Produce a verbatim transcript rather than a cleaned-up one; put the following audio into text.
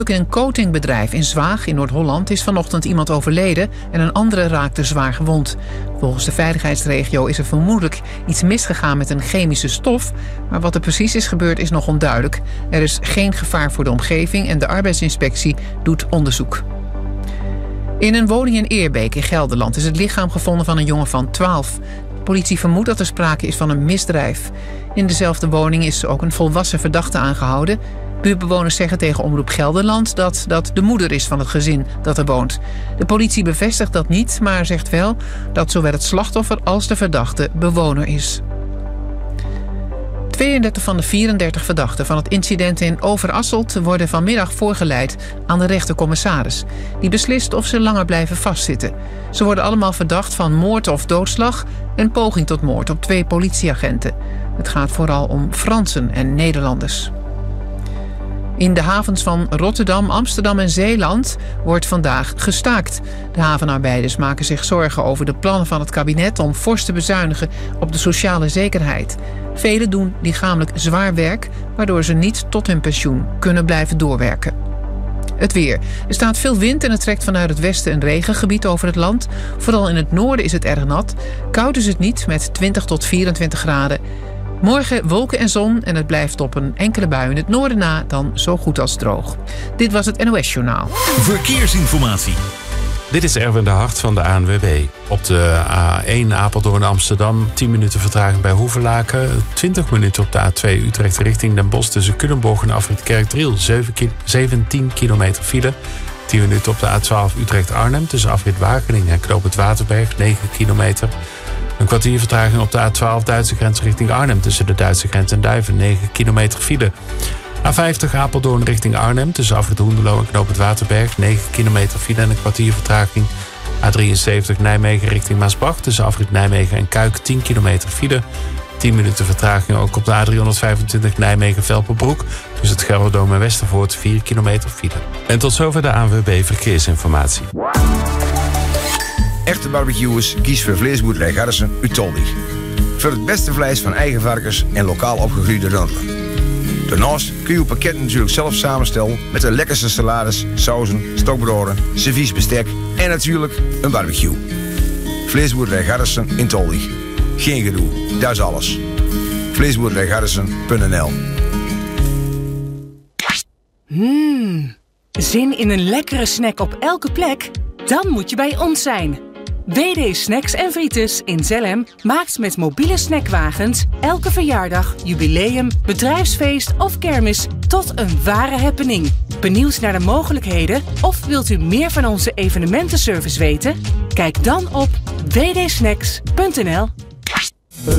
In een coatingbedrijf in Zwaag in Noord-Holland is vanochtend iemand overleden en een andere raakte zwaar gewond. Volgens de veiligheidsregio is er vermoedelijk iets misgegaan met een chemische stof, maar wat er precies is gebeurd is nog onduidelijk. Er is geen gevaar voor de omgeving en de arbeidsinspectie doet onderzoek. In een woning in Eerbeek in Gelderland is het lichaam gevonden van een jongen van twaalf. De politie vermoedt dat er sprake is van een misdrijf. In dezelfde woning is ook een volwassen verdachte aangehouden. Buurtbewoners zeggen tegen Omroep Gelderland dat dat de moeder is van het gezin dat er woont. De politie bevestigt dat niet, maar zegt wel dat zowel het slachtoffer als de verdachte bewoner is. tweeëndertig van de vierendertig verdachten van het incident in Overasselt worden vanmiddag voorgeleid aan de rechtercommissaris. Die beslist of ze langer blijven vastzitten. Ze worden allemaal verdacht van moord of doodslag en poging tot moord op twee politieagenten. Het gaat vooral om Fransen en Nederlanders. In de havens van Rotterdam, Amsterdam en Zeeland wordt vandaag gestaakt. De havenarbeiders maken zich zorgen over de plannen van het kabinet om fors te bezuinigen op de sociale zekerheid. Velen doen lichamelijk zwaar werk, waardoor ze niet tot hun pensioen kunnen blijven doorwerken. Het weer. Er staat veel wind en het trekt vanuit het westen een regengebied over het land. Vooral in het noorden is het erg nat. Koud is het niet met twintig tot vierentwintig graden. Morgen wolken en zon en het blijft op een enkele bui in het noorden na dan zo goed als droog. Dit was het N O S-journaal. Verkeersinformatie. Dit is Erwin de Hart van de A N W B. Op de A één Apeldoorn-Amsterdam tien minuten vertraging bij Hoevelaken. twintig minuten op de A twee Utrecht richting Den Bosch tussen Culemborg en Afrit Kerkdriel. zeventien kilometer file. tien minuten op de A twaalf Utrecht-Arnhem tussen Afrit Wageningen en Knoop het Waterberg. negen kilometer. Een kwartier vertraging op de A twaalf Duitse grens richting Arnhem tussen de Duitse grens en Duiven. negen kilometer file. A vijftig Apeldoorn richting Arnhem tussen Afrit Hoenderloo en Knoop het Waterberg. negen kilometer file en een kwartier vertraging. A drieënzeventig Nijmegen richting Maasbach tussen Afrit Nijmegen en Kuik. tien kilometer file. tien minuten vertraging ook op de A driehonderdvijfentwintig Nijmegen-Velperbroek tussen het Gelderdoom en Westervoort. vier kilometer file. En tot zover de A N W B Verkeersinformatie. Echte barbecuers kies voor vleesboerderij Garresen uit Toldig. Voor het beste vlees van eigen varkens en lokaal opgegroeide runderen. Daarnaast kun je uw pakketten natuurlijk zelf samenstellen met de lekkerste salades, sauzen, stokbroden, servies bestek en natuurlijk een barbecue. Vleesboerderij Garresen in Toldig. Geen gedoe, dat is alles. vleesboerderij garresen punt n l. Mmm, zin in een lekkere snack op elke plek? Dan moet je bij ons zijn. W D Snacks en Frites in Zelhem maakt met mobiele snackwagens elke verjaardag, jubileum, bedrijfsfeest of kermis tot een ware happening. Benieuwd naar de mogelijkheden of wilt u meer van onze evenementenservice weten? Kijk dan op w d snacks punt n l.